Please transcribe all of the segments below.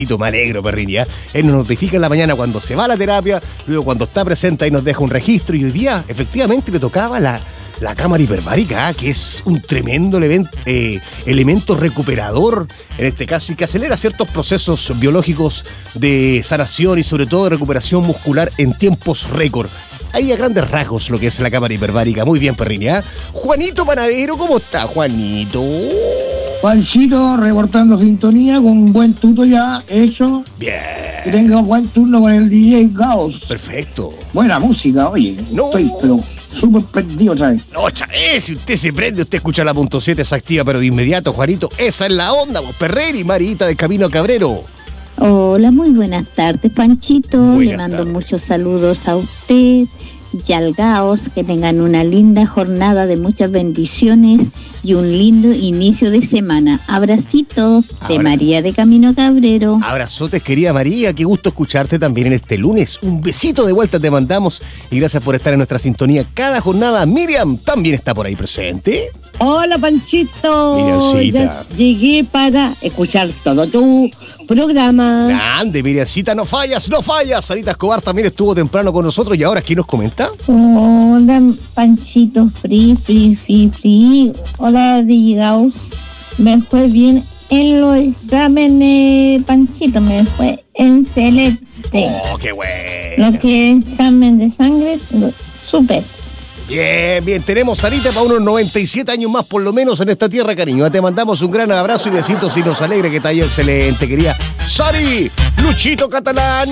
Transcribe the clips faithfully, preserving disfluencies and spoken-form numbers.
Me alegro, Perrín, ¿ya? Él nos notifica en la mañana cuando se va a la terapia, luego cuando está presente ahí nos deja un registro y hoy día efectivamente le tocaba la, la cámara hiperbárica, ¿eh? Que es un tremendo elemen- eh, elemento recuperador en este caso y que acelera ciertos procesos biológicos de sanación y sobre todo de recuperación muscular en tiempos récord. Ahí a grandes rasgos lo que es la cámara hiperbárica. Muy bien, Perrín, ¿ya? Juanito Panadero, ¿cómo está, Juanito? Juancito, reportando sintonía con un buen tuto ya hecho. Bien. Que tenga un buen turno con el D J Gauss. Perfecto. Buena música, oye. No. Estoy, pero súper prendido, ¿sabes? No, chale, si usted se prende, usted escucha la punto siete, se activa, pero de inmediato, Juanito. Esa es la onda, vos, Perrer y Marita del Camino Cabrero. Hola, muy buenas tardes, Panchito. Buenas Le mando tardes. muchos saludos a usted y al Gaos. Que tengan una linda jornada de muchas bendiciones y un lindo inicio de semana. Abracitos de Ahora- María de Camino Cabrero. Abrazotes, querida María, qué gusto escucharte también en este lunes. Un besito de vuelta te mandamos y gracias por estar en nuestra sintonía cada jornada. Miriam también está por ahí presente. Hola, Panchito. Miriamcita. Ya llegué para escuchar todo tu programa. Grande, Miriamcita, no fallas, no fallas. Sarita Escobar también estuvo temprano con nosotros y ahora, ¿quién nos comenta? Hola, Panchito, free, free, free, free. Hola, D J Gaus. Me fue bien en los exámenes, Panchito, me fue excelente. Oh, qué bueno. Lo que es examen de sangre, lo- súper. Bien, bien, tenemos Sarita para unos noventa y siete años más por lo menos en esta tierra, cariño. Te mandamos un gran abrazo y besitos y nos alegra que te haya excelente, querida Sari, Luchito Catalán.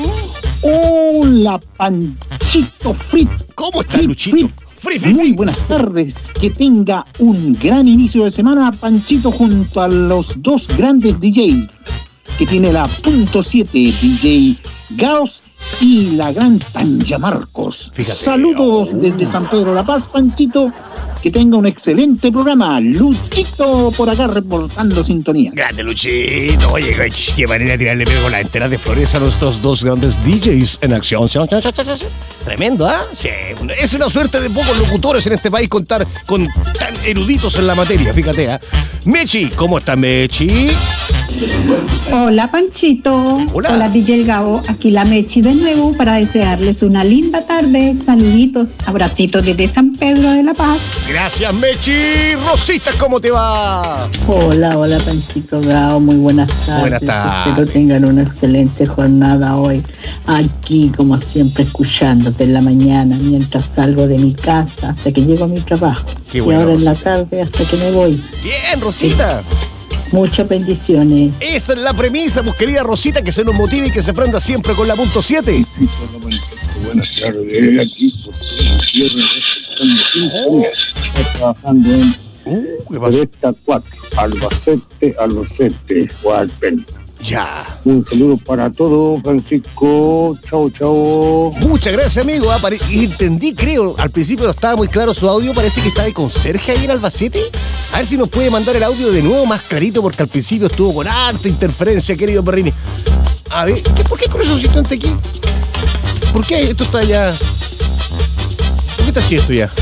Hola, Panchito Frit. ¿Cómo está, Frit, Luchito? Frit. Free, free, Muy free. buenas tardes. Que tenga un gran inicio de semana, Panchito, junto a los dos grandes D J que tiene la punto siete, D J Gauss y la gran Tanja Marcos. Fíjate. Saludos Oh. desde San Pedro La Paz, Panchito. Que tenga un excelente programa. Luchito por acá reportando sintonía. Grande, Luchito. Oye, qué manera de tirarle pego la entera de flores a nuestros dos grandes D Js en acción. Tremendo, ¿ah? Sí, es una suerte de pocos locutores en este país contar con tan eruditos en la materia, fíjate, ¿ah? Mechi, ¿cómo está Mechi? Hola, Panchito. Hola. D J Gabo. Aquí la Mechi de nuevo para desearles una linda tarde. Saluditos, abracitos desde San Pedro de la Paz. Gracias, Mechi. Rosita, ¿cómo te va? Hola, hola Panchito Gao, muy buenas tardes. Buenas tardes. Espero tengan una excelente jornada hoy. Aquí, como siempre, escuchándote en la mañana, mientras salgo de mi casa hasta que llego a mi trabajo. Qué bueno, y ahora en la Rosita. tarde hasta que me voy. Bien, Rosita. Muchas bendiciones. Esa es la premisa, pues, querida Rosita, que se nos motive y que se prenda siempre con la punto siete. Buenas tardes, aquí por cierre respetando sintonía. Está trabajando en Uh, ¿qué pasó? Cuarenta y cuatro, Albacete, Albacete, Guadalpenta. Ya. Un saludo para todos, Francisco. Chao, chao. Muchas gracias, amigo. Ah, pare- y entendí, creo, al principio no estaba muy claro su audio, parece que está de conserje ahí en Albacete. A ver si nos puede mandar el audio de nuevo más clarito, porque al principio estuvo con harta interferencia, querido Perrini. A ver, ¿qué- ¿por qué con esos instantes aquí? ¿Por qué esto está ya? ¿Por qué está así esto ya?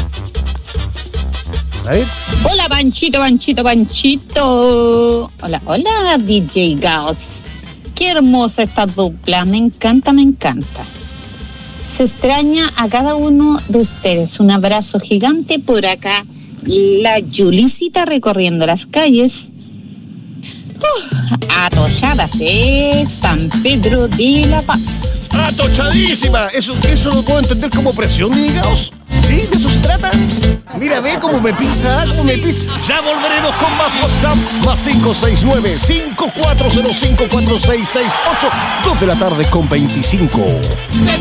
A ver. Hola, Panchito, Panchito, Panchito. Hola, hola, D J Gauss. Qué hermosa esta dupla. Me encanta, me encanta. Se extraña a cada uno de ustedes. Un abrazo gigante por acá. La Yulicita recorriendo las calles. Uh, atochadas de San Pedro de la Paz. ¡Atochadísima! Eso, eso lo puedo entender como presión, digamos. ¿Sí? ¿De eso se trata? Mira, ve cómo me pisa, cómo me pisa. Ya volveremos con más WhatsApp. Más cinco seis nueve, cinco cuatro cero cinco, cuatro seis seis ocho. dos de la tarde con veinticinco.